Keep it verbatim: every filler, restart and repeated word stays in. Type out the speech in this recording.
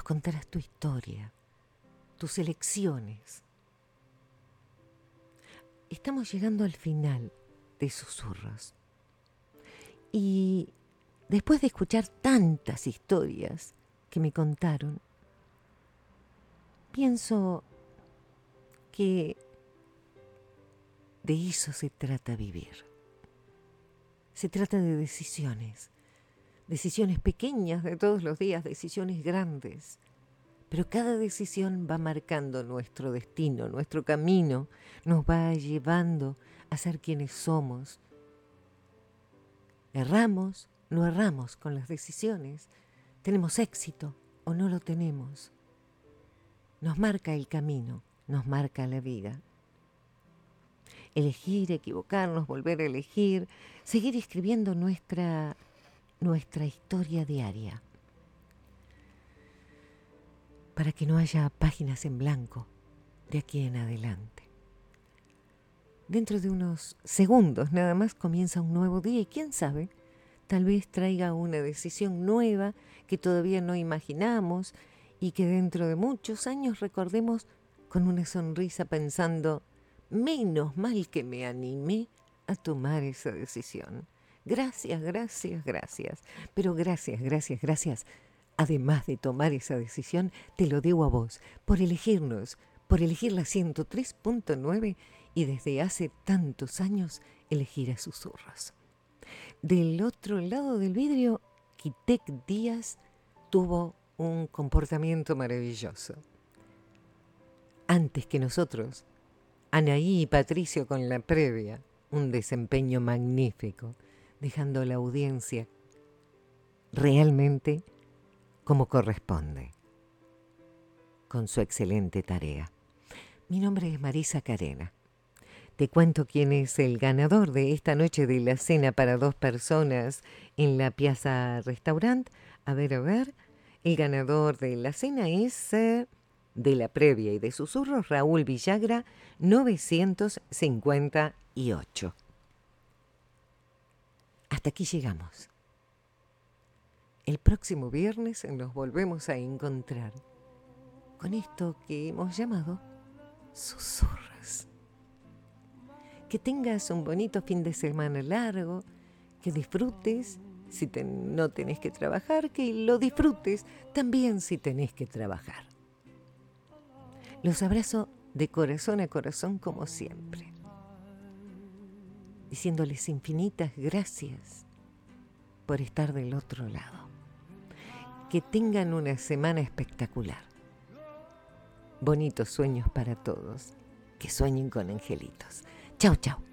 contarás tu historia, tus elecciones. Estamos llegando al final de Susurros. Y después de escuchar tantas historias que me contaron, pienso que de eso se trata vivir. Se trata de decisiones, decisiones pequeñas de todos los días, decisiones grandes. Pero cada decisión va marcando nuestro destino, nuestro camino, nos va llevando a ser quienes somos. Erramos, no erramos con las decisiones, tenemos éxito o no lo tenemos. Nos marca el camino, nos marca la vida. Elegir, equivocarnos, volver a elegir, seguir escribiendo nuestra, nuestra historia diaria. Para que no haya páginas en blanco de aquí en adelante. Dentro de unos segundos nada más comienza un nuevo día y quién sabe, tal vez traiga una decisión nueva que todavía no imaginamos y que dentro de muchos años recordemos con una sonrisa pensando, menos mal que me animé a tomar esa decisión. Gracias, gracias, gracias. Pero gracias, gracias, gracias. Además de tomar esa decisión, te lo debo a vos, por elegirnos, por elegir la ciento tres punto nueve y desde hace tantos años elegir a Susurros. Del otro lado del vidrio, Quitek Díaz tuvo un comportamiento maravilloso. Antes que nosotros, Anaí y Patricio con la previa, un desempeño magnífico, dejando la audiencia realmente como corresponde, con su excelente tarea. Mi nombre es Marisa Carena. Te cuento quién es el ganador de esta noche de la cena para dos personas en la Piazza Restaurant. A ver, a ver, el ganador de la cena es eh, de la previa y de Susurros, Raúl Villagra, novecientos cincuenta y ocho. Hasta aquí llegamos. El próximo viernes nos volvemos a encontrar con esto que hemos llamado Susurros. Que tengas un bonito fin de semana largo, que disfrutes si te, no tenés que trabajar, que lo disfrutes también si tenés que trabajar. Los abrazo de corazón a corazón como siempre, diciéndoles infinitas gracias por estar del otro lado. Que tengan una semana espectacular. Bonitos sueños para todos. Que sueñen con angelitos. Chau, chau.